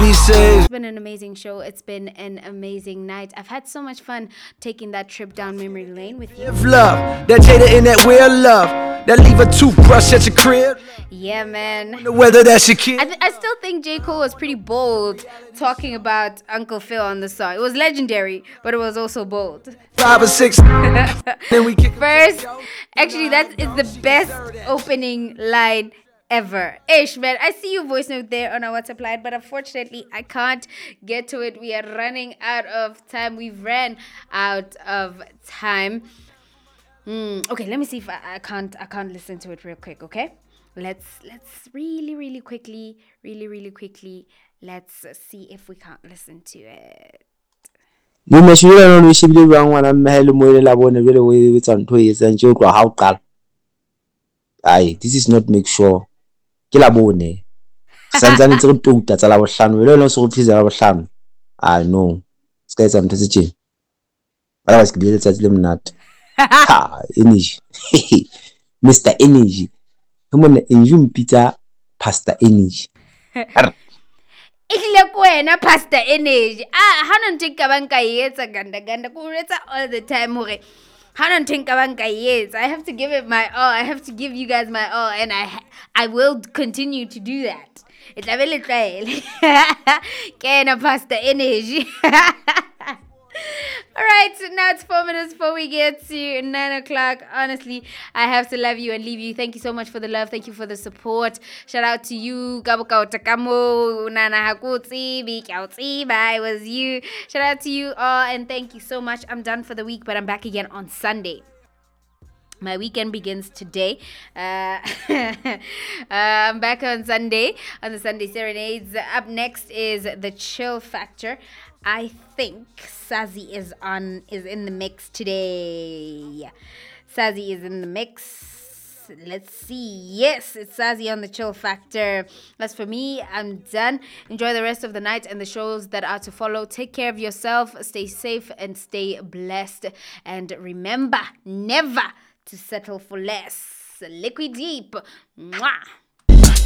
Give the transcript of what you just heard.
be safe. It's been an amazing show. It's been an amazing night. I've had so much fun taking that trip down memory lane with you. If love, that Jada in that weird love, that leave a toothbrush at your crib. Yeah, man. The weather that's your kid. I still think J. Cole was pretty bold talking about Uncle Phil on the song. It was legendary, but it was also bold. 5 or 6. Then we kick First, actually, that is the best opening line ever. Ish, man. I see your voice note there on our WhatsApp line, but unfortunately, I can't get to it. We are running out of time. We've ran out of time. Okay, let me see if I can't listen to it real quick. Okay, let's really quickly. Let's see if we can't listen to it. Mo shebile no shebile bang wana mmehele mo ile la bone jole o etsa ntho e etsang tse o tloa ha o qala. Ai, this is not make sure. Ke la bone. Santsane ntse re touta tsa la bohlano. Le no se go phiza la bohlano. Ah no. Ska etsa ntho tse tjena. Bala ba se bile tsa le mnate. Ha, energy. Mr. Energy. Homone enju mpitsa Pastor Energy. Ihle kwena Pastor Energy. Hana ntinka banka yetsa ganda ku retsa all the time hore hana ntinka banka yetsa. I have to give it my all. I have to give you guys my all, and I will continue to do that. It's a very trial. Kena Pastor Energy. Alright, so now it's 4 minutes before we get to 9 o'clock. Honestly, I have to love you and leave you. Thank you so much for the love. Thank you for the support. Shout out to you. Gabuka Otakamo, Nana Hakutsi, Bikauti, bye, was you. Shout out to you all and thank you so much. I'm done for the week, but I'm back again on Sunday. My weekend begins today. I'm back on Sunday, on the Sunday Serenades. Up next is the Chill Factor. I think Sazi is in the mix today. Sazi is in the mix. Let's see. Yes, it's Sazi on the Chill Factor. As for me, I'm done. Enjoy the rest of the night and the shows that are to follow. Take care of yourself. Stay safe and stay blessed. And remember, never to settle for less. Liquid Deep. Mwah.